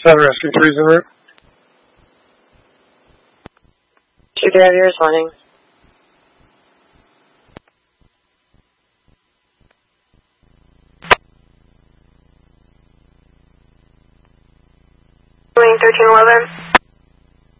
Center Rescue 3's en route. 2 Gravity responding. Wing 1311.